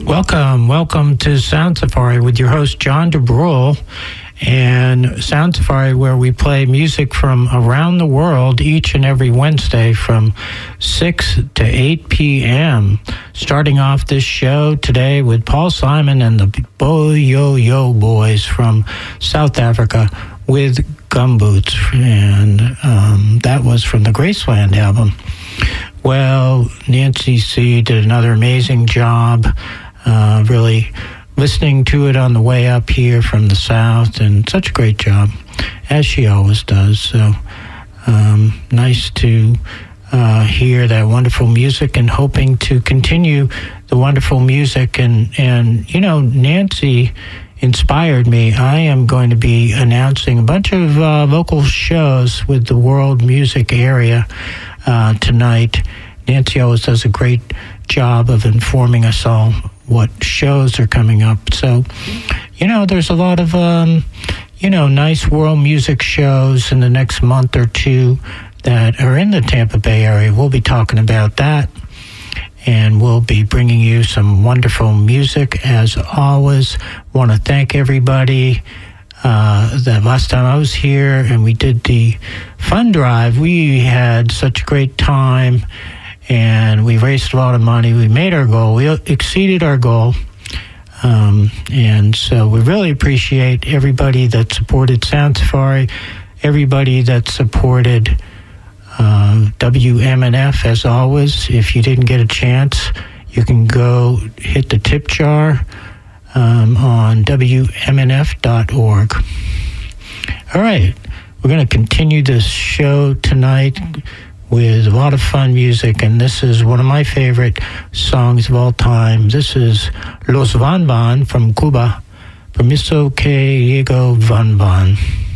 Welcome to Sound Safari with your host, John DeBrule. And Sound Safari, where we play music from around the world each and every Wednesday from 6 to 8 p.m. Starting off this show today with Paul Simon and the Bo-Yo-Yo Boys from South Africa with Gumboots. And that was from the Graceland album. Well, Nancy C. did another amazing job, really listening to it on the way up here from the South, and such a great job, as she always does. So nice to hear that wonderful music, and hoping to continue the wonderful music. And you know, Nancy inspired me. I am going to be announcing a bunch of local shows with the world music area tonight. Nancy always does a great job of informing us all what shows are coming up. So, you know, there's a lot of, nice world music shows in the next month or two that are in the Tampa Bay area. We'll be talking about that, and we'll be bringing you some wonderful music as always. Want to thank everybody. That last time I was here and we did the fund drive, we had such a great time, and we raised a lot of money. We made our goal. We exceeded our goal. And so we really appreciate everybody that supported Sound Safari, everybody that supported WMNF, as always. If you didn't get a chance, you can go hit the tip jar on WMNF.org. All right, we're going to continue this show tonight with a lot of fun music, and this is one of my favorite songs of all time. This is Los Van Van from Cuba. Permiso que llego Van Van.